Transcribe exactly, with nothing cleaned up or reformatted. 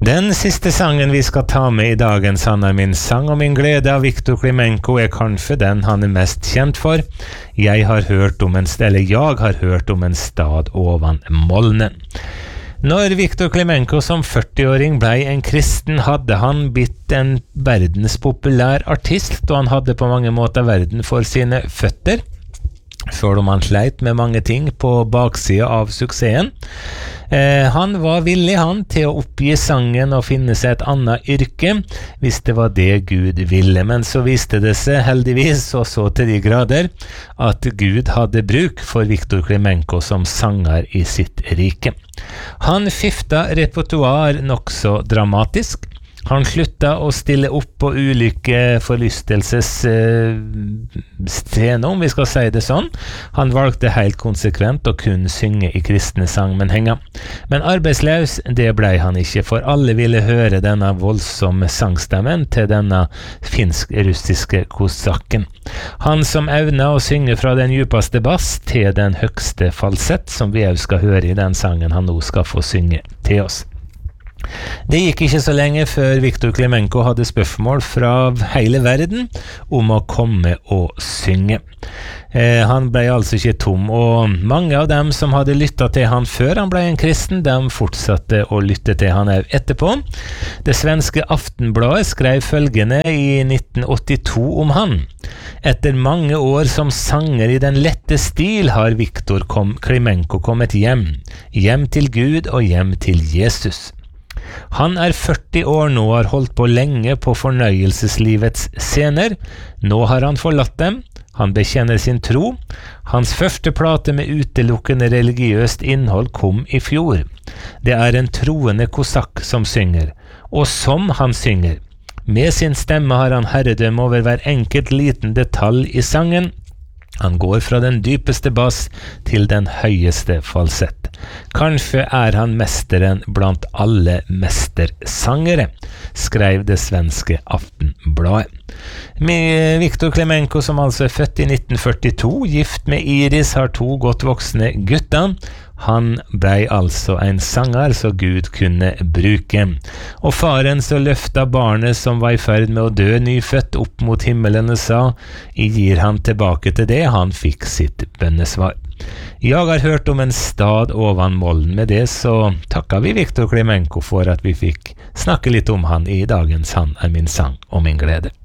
Den siste sangen vi skal ta med i dagens Han er min sang og min glede av Viktor Klimenko er kanskje den han er mest kjent for. Jeg har hørt om en, eller jeg har hørt om en stad ovan molnen. Når Viktor Klimenko som førti-åring ble en kristen, hadde han blitt en verdenspopulær artist, og han hadde på mange måter verden for sine føtter, selv om han sleit med mange ting på baksida av suksessen. Eh, han var villig han til å oppgi sangen og finne seg et annet yrke, hvis det var det Gud ville. Men så viste det seg heldigvis, og så til de grader, at Gud hadde bruk for Viktor Klimenko som sanger i sitt rike. Han skifta repertoar nok så dramatisk. Han slutta å stille opp på ulike forlystelsesscener, eh, om vi skal si det sånn. Han valgte helt konsekvent å kun synge i kristne sangmenhenger. Men arbeidsløs, det ble han ikke, for alle ville høre denne voldsomme sangstemmen til denne finsk-russiske kosakken. Han som evna å synge fra den djupeste bass til den høgste falsett, som vi også skal høre i den sangen han nå skal få synge til oss. Det gikk ikke så lenge før Viktor Klimenko hadde spørsmål fra hele verden om å komme og synge. Eh, han ble altså ikke tom, og mange av dem som hadde lyttet til han før han ble en kristen, de fortsatte å lytte til han etterpå. Det svenske Aftenbladet skrev følgende i nitten åttito om han. Etter mange år som sanger i den lette stil har Viktor kom, Klimenko kommet hjem, hjem til Gud og hjem til Jesus. Han er førti år nå og har holdt på lenge på fornøyelseslivets scener. Nå har han forlatt dem. Han bekjenner sin tro. Hans første plate med utelukkende religiøst innhold kom i fjor. Det er en troende kosakk som synger, og som han synger. Med sin stemme har han herredømme over hver enkelt liten detalj i sangen. Han går fra den dypeste bass til den høyeste falsett. Kanskje er han mesteren blant alle mestersangere, skrev det svenske Aftenbladet. Med Viktor Klimenko, som altså er født i nitten førtito, gift med Iris, har to godt voksne gutter. Han ble altså en sanger så Gud kunne bruke. Og faren så løfta barnet som var i ferd med å dø nyfødt opp mot himmelen og sa, «Jeg gir han tilbake til det, han fikk sitt bønnesvar». Jeg har hørt om en stad ovan molnen. Med det så takker vi Viktor Klimenko for at vi fikk snakke litt om han i dagens Han er min sang og min glede.